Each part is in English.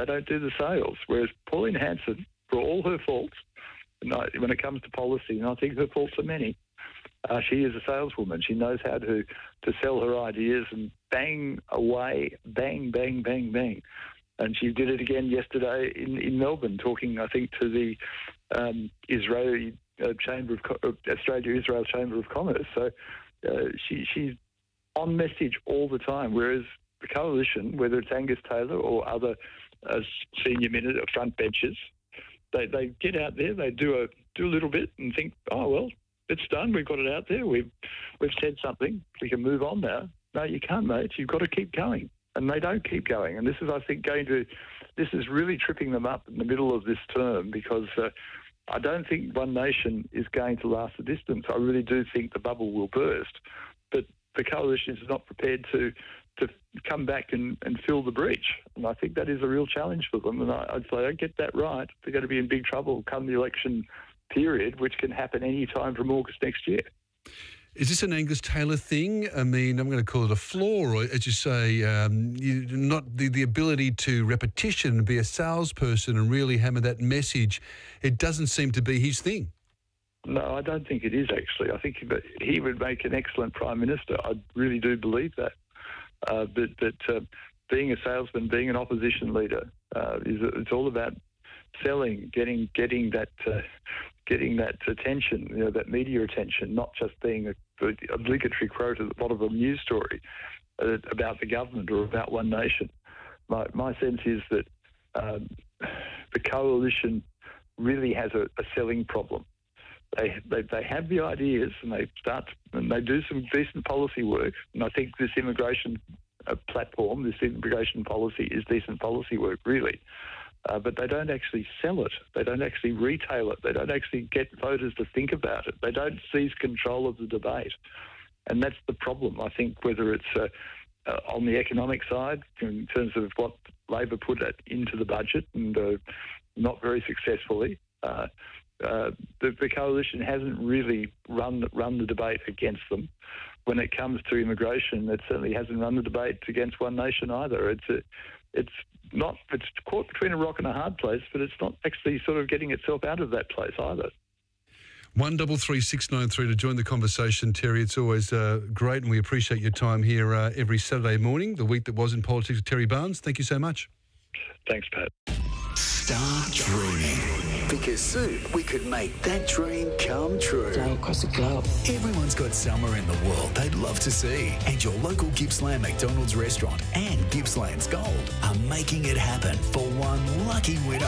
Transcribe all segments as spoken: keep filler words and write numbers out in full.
they don't do the sales. Whereas Pauline Hanson, for all her faults, when it comes to policy, and I think her faults are many, uh, she is a saleswoman. She knows how to, to sell her ideas and bang away, bang, bang, bang, bang. And she did it again yesterday in, in Melbourne, talking, I think, to the um, Israeli uh, Chamber of Co- Australia-Israel Chamber of Commerce. So uh, she, she's on message all the time, whereas the coalition, whether it's Angus Taylor or other uh, senior minute front benches, they, they get out there, they do a do a little bit and think, oh, well, it's done, we've got it out there, we've, we've said something, we can move on now. No, you can't, mate. You've got to keep going. And they don't keep going. And this is, I think, going to, this is really tripping them up in the middle of this term, because uh, I don't think One Nation is going to last the distance. I really do think the bubble will burst. But the coalition is not prepared to to come back and, and fill the breach. And I think that is a real challenge for them. And I, if they don't get that right, they're going to be in big trouble come the election period, which can happen any time from August next year. Is this an Angus Taylor thing? I mean, I'm going to call it a flaw, or as you say, um, you, not the, the ability to repetition and be a salesperson and really hammer that message. It doesn't seem to be his thing. No, I don't think it is, actually. I think he would make an excellent Prime Minister. I really do believe that. Uh, but but uh, being a salesman, being an opposition leader, uh, is it's all about selling, getting getting that uh, getting that attention, you know, that media attention, not just being a, the obligatory quote at the bottom of a news story uh, about the government or about One Nation. My my sense is that um, the coalition really has a, a selling problem. They, they they have the ideas and they start and they do some decent policy work. And I think this immigration uh, platform, this immigration policy, is decent policy work, really. Uh, but they don't actually sell it. They don't actually retail it. They don't actually get voters to think about it. They don't seize control of the debate. And that's the problem, I think, whether it's uh, uh, on the economic side, in terms of what Labor put it into the budget, and uh, not very successfully. Uh, uh, the, the coalition hasn't really run, run the debate against them. When it comes to immigration, it certainly hasn't run the debate against One Nation either. It's a, it's not, it's caught between a rock and a hard place, but it's not actually sort of getting itself out of that place either. One double three six nine three to join the conversation, Terry. It's always uh, great, and we appreciate your time here uh, every Saturday morning, the week that was in politics with Terry Barnes. Thank you so much. Thanks, Pat. Start dreaming, because soon we could make that dream come true. Fly across the globe. Everyone's got somewhere in the world they'd love to see, and your local Gippsland McDonald's restaurant and Gippsland's Gold are making it happen for one lucky winner.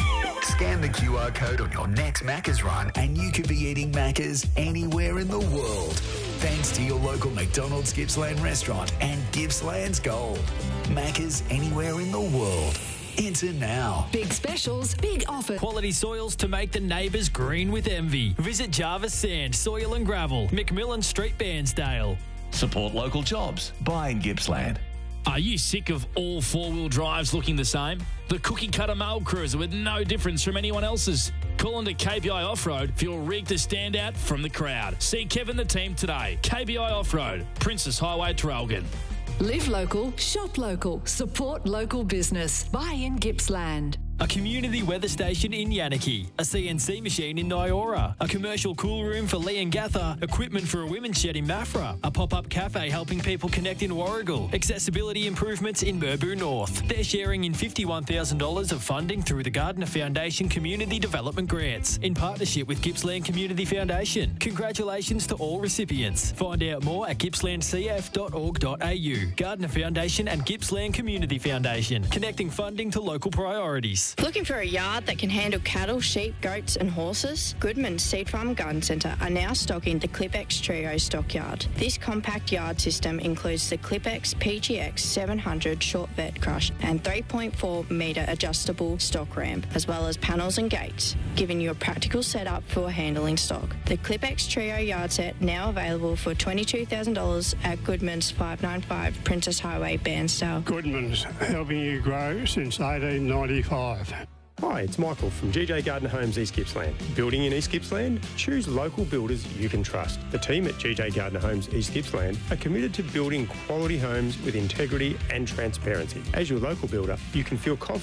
Scan the Q R code on your next Macca's run and you could be eating Macca's anywhere in the world, thanks to your local McDonald's Gippsland restaurant and Gippsland's Gold. Macca's anywhere in the world. Enter now. Big specials, big offers. Quality soils to make the neighbours green with envy. Visit Jarvis Sand, Soil and Gravel, McMillan Street, Bairnsdale. Support local jobs. Buy in Gippsland. Are you sick of all four-wheel drives looking the same? The cookie cutter mail cruiser with no difference from anyone else's? Call on to K B I Off-Road for your rig to stand out from the crowd. See Kevin the team today. K B I Off-Road, Princess Highway, Traralgon. Live local, shop local, support local business. Buy in Gippsland. A community weather station in Yanaki, a C N C machine in Nyora, a commercial cool room for Lee and Gather, equipment for a women's shed in Maffra, a pop-up cafe helping people connect in Warragul, accessibility improvements in Burbu North. They're sharing in fifty-one thousand dollars of funding through the Gardner Foundation Community Development Grants in partnership with Gippsland Community Foundation. Congratulations to all recipients. Find out more at gippsland c f dot org dot a u. Gardner Foundation and Gippsland Community Foundation, connecting funding to local priorities. Looking for a yard that can handle cattle, sheep, goats and horses? Goodman's Seed Farm Garden Centre are now stocking the Clipex Trio Stockyard. This compact yard system includes the Clipex P G X seven hundred short vet crush and three point four metre adjustable stock ramp, as well as panels and gates, giving you a practical setup for handling stock. The Clipex Trio yard set now available for twenty-two thousand dollars at Goodman's five ninety-five Princess Highway, Bairnsdale. Goodman's, helping you grow since eighteen ninety-five. Hi, it's Michael from G J Gardner Homes East Gippsland. Building in East Gippsland? Choose local builders you can trust. The team at G J Gardner Homes East Gippsland are committed to building quality homes with integrity and transparency. As your local builder, you can feel confident